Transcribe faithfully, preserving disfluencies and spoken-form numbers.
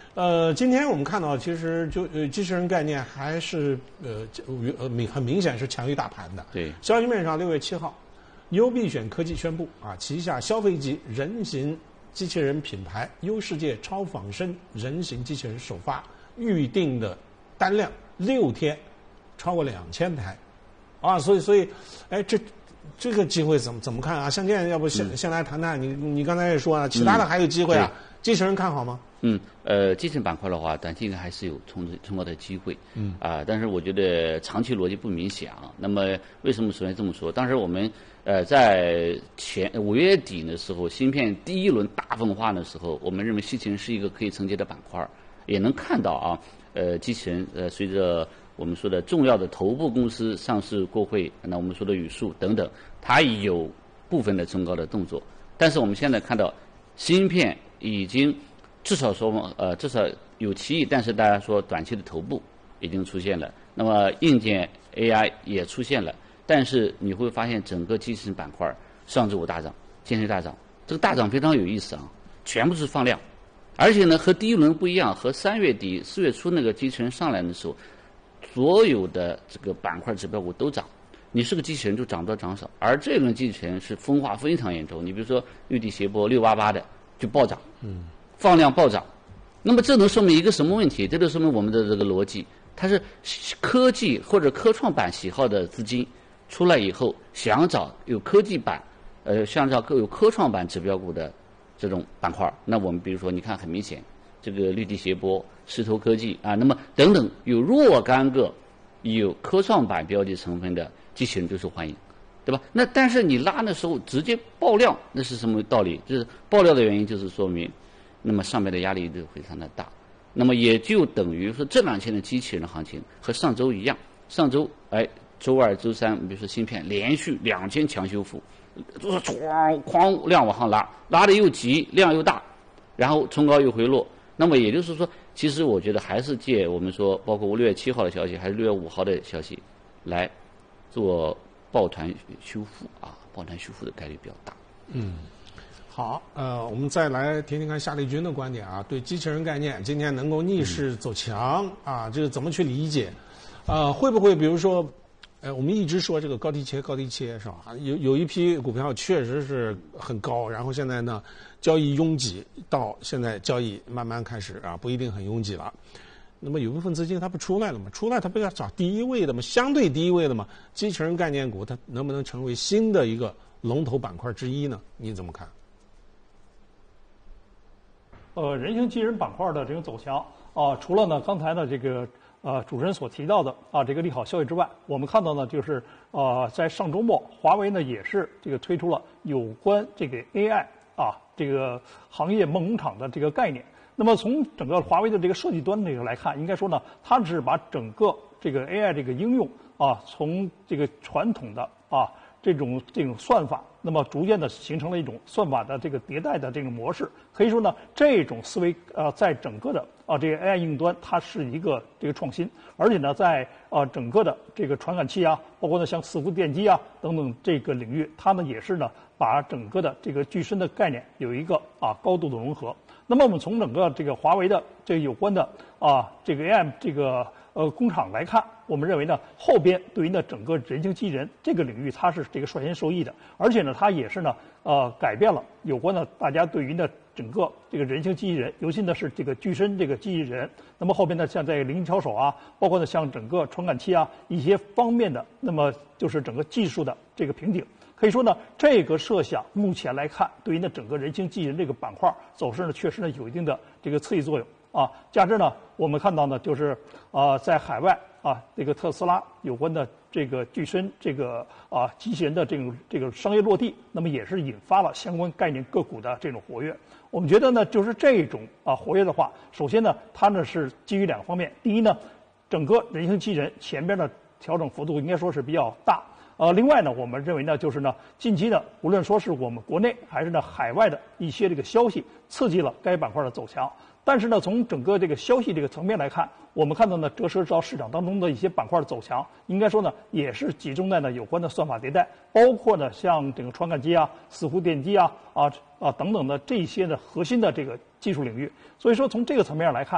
呃，今天我们看到，其实就呃机器人概念还是呃呃明很明显是强于大盘的。 对， 消息面上，六月七号，优必选科技宣布啊，旗下消费级人形机器人品牌优世界超仿生人形机器人首发，预定的单量六天超过两千台，啊，所以所以，哎，这这个机会怎么怎么看啊？向建，要不先、嗯、先来谈谈，你你刚才也说啊，其他的还有机会啊，嗯、机器人看好吗？ 嗯，呃，机器人板块的话，短期应该还是有冲冲高的机会，嗯啊、呃，但是我觉得长期逻辑不明显啊。那么为什么首先这么说？当时我们呃在前五月底的时候，芯片第一轮大分化的时候，我们认为机器人是一个可以承接的板块，也能看到啊，呃，机器人呃随着我们说的重要的头部公司上市过会，那我们说的语数等等，它有部分的冲高的动作，但是我们现在看到芯片已经。至少说，呃，至少有歧义，但是大家说短期的头部已经出现了，那么硬件 A I 也出现了，但是你会发现整个机器人板块上周五大涨，今天大涨，这个大涨非常有意思啊，全部是放量，而且呢和第一轮不一样，和三月底四月初那个机器人上来的时候，所有的这个板块指标股都涨，你是个机器人就涨多涨少，而这轮机器人是分化非常严重，你比如说绿地斜波六八八的就暴涨，嗯。放量暴涨，那么这能说明一个什么问题？这就说明我们的这个逻辑，它是科技或者科创板喜好的资金出来以后，想找有科技板，呃，想找有科创板指标股的这种板块。那我们比如说，你看很明显，这个绿地斜波、石头科技啊，那么等等有若干个有科创板标的成分的机器人最受欢迎。对吧？那但是你拉的时候直接爆量，那是什么道理？就是爆料的原因，就是说明。那么上面的压力就非常的大，那么也就等于说这两天的机器人行情和上周一样，上周哎周二周三比如说芯片连续两天强修复，就是哐哐量往上拉，拉的又急量又大，然后冲高又回落，那么也就是说，其实我觉得还是借我们说包括六月七号的消息还是六月五号的消息来做抱团修复啊，抱团修复的概率比较大。 嗯。好，呃，我们再来听听看夏立军的观点啊，对机器人概念今天能够逆势走强、嗯、啊，这个怎么去理解？呃，会不会比如说，呃，我们一直说这个高低切高低切是吧？有有一批股票确实是很高，然后现在呢交易拥挤，到现在交易慢慢开始啊，不一定很拥挤了。那么有部分资金它不出来了吗？出来它不要找第一位的吗？相对第一位的吗？机器人概念股它能不能成为新的一个龙头板块之一呢？你怎么看？ 呃，人形机器人板块的这种走强啊，除了呢刚才呢这个呃主持人所提到的啊这个利好消息之外，我们看到呢就是呃在上周末，华为呢也是这个推出了有关这个 A I 啊这个行业梦工厂的这个概念。那么从整个华为的这个设计端这个来看，应该说呢，它是把整个这个 A I 这个应用啊，从这个传统的啊这种这种算法。那么逐渐的形成了一种算法的这个迭代的这种模式，可以说呢，这种思维呃，在整个的啊这个 A I 应用端，它是一个这个创新，而且呢，在啊整个的这个传感器啊，包括呢像伺服电机啊等等这个领域，它呢也是呢把整个的这个具身的概念有一个啊高度的融合。那么我们从整个这个华为的这个有关的啊这个 A I 这个呃工厂来看，我们认为呢后边对于呢整个人形机器人这个领域，它是这个率先受益的，而且呢它也是呢呃改变了有关的大家对于呢整个这个人形机器人，尤其呢是这个具身这个机器人，那么后边呢像在灵巧手啊，包括呢像整个传感器啊一些方面的，那么就是整个技术的这个瓶颈。可以说呢，这个设想目前来看，对于呢整个人形机器人这个板块走势呢，确实呢有一定的这个刺激作用啊。加之呢，我们看到呢，就是啊、呃，在海外啊，这个特斯拉有关的这个具身这个啊机器人的这种这个商业落地，那么也是引发了相关概念个股的这种活跃。我们觉得呢，就是这种啊活跃的话，首先呢，它呢是基于两个方面，第一呢，整个人形机器人前边的调整幅度应该说是比较大。呃，另外呢，我们认为呢，就是呢，近期呢，无论说是我们国内还是呢海外的一些这个消息，刺激了该板块的走强。但是呢，从整个这个消息这个层面来看，我们看到呢，折射到市场当中的一些板块的走强，应该说呢，也是集中在呢有关的算法迭代，包括呢像这个传感机啊、伺服电机啊、啊啊等等的这些的核心的这个技术领域。所以说，从这个层面上来看。